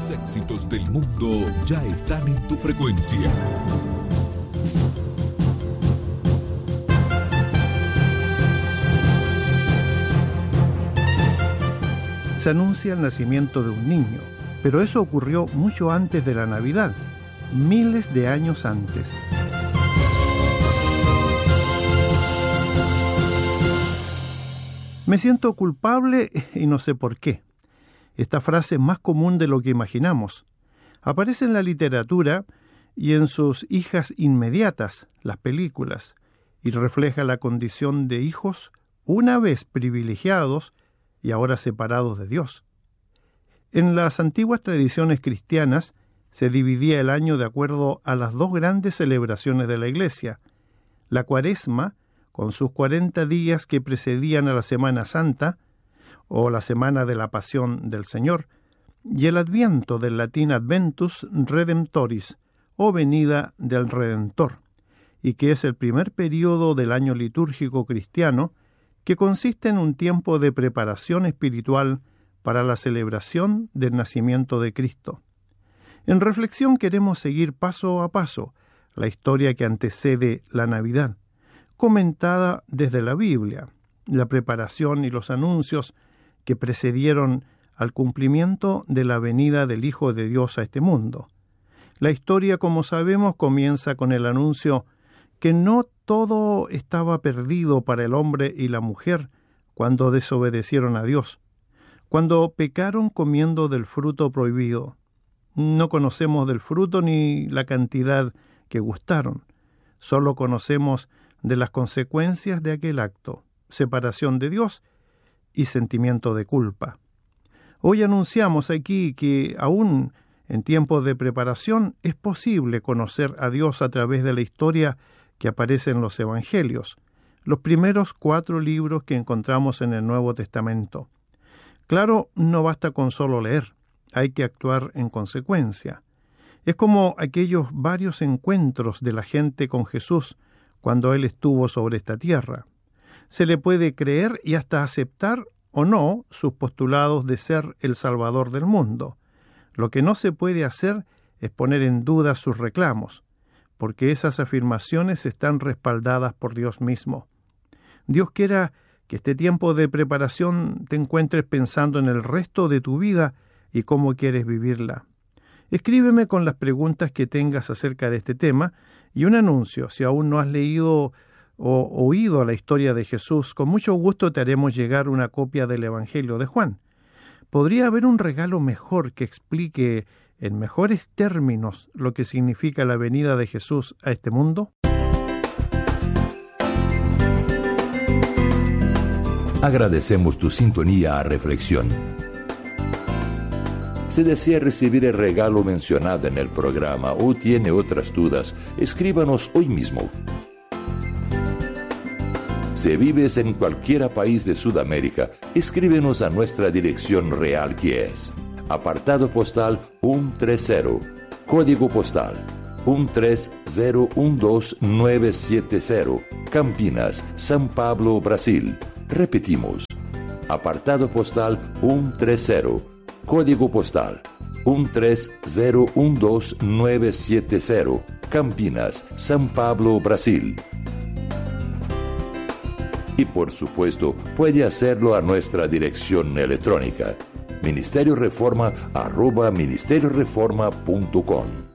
Los éxitos del mundo ya están en tu frecuencia. Se anuncia el nacimiento de un niño, pero eso ocurrió mucho antes de la Navidad, miles de años antes. Me siento culpable y no sé por qué. Esta frase es más común de lo que imaginamos. Aparece en la literatura y en sus hijas inmediatas, las películas, y refleja la condición de hijos una vez privilegiados y ahora separados de Dios. En las antiguas tradiciones cristianas se dividía el año de acuerdo a las dos grandes celebraciones de la Iglesia: la Cuaresma, con sus 40 días que precedían a la Semana Santa, o la Semana de la Pasión del Señor, y el Adviento, del latín Adventus Redemptoris, o venida del Redentor, y que es el primer período del año litúrgico cristiano, que consiste en un tiempo de preparación espiritual para la celebración del nacimiento de Cristo. En reflexión queremos seguir paso a paso la historia que antecede la Navidad, comentada desde la Biblia, la preparación y los anuncios que precedieron al cumplimiento de la venida del Hijo de Dios a este mundo. La historia, como sabemos, comienza con el anuncio que no todo estaba perdido para el hombre y la mujer cuando desobedecieron a Dios, cuando pecaron comiendo del fruto prohibido. No conocemos del fruto ni la cantidad que gustaron, solo conocemos de las consecuencias de aquel acto: separación de Dios y sentimiento de culpa. Hoy anunciamos aquí que aún en tiempos de preparación es posible conocer a Dios a través de la historia que aparece en los Evangelios, los primeros 4 libros que encontramos en el Nuevo Testamento. Claro, no basta con solo leer, hay que actuar en consecuencia. Es como aquellos varios encuentros de la gente con Jesús cuando Él estuvo sobre esta tierra. Se le puede creer y hasta aceptar o no sus postulados de ser el Salvador del mundo. Lo que no se puede hacer es poner en duda sus reclamos, porque esas afirmaciones están respaldadas por Dios mismo. Dios quiera que este tiempo de preparación te encuentres pensando en el resto de tu vida y cómo quieres vivirla. Escríbeme con las preguntas que tengas acerca de este tema y un anuncio. Si aún no has leído o oído la historia de Jesús, con mucho gusto te haremos llegar una copia del Evangelio de Juan. ¿Podría haber un regalo mejor que explique en mejores términos lo que significa la venida de Jesús a este mundo? Agradecemos tu sintonía a Reflexión. Si desea recibir el regalo mencionado en el programa o tiene otras dudas, escríbanos hoy mismo. Si vives en cualquier país de Sudamérica, escríbenos a nuestra dirección real, que es apartado postal 130, código postal 13012970, Campinas, São Paulo, Brasil. Repetimos, apartado postal 130, código postal 13012970, Campinas, São Paulo, Brasil. Y por supuesto, puede hacerlo a nuestra dirección electrónica: ministerioreforma@ministerioreforma.com.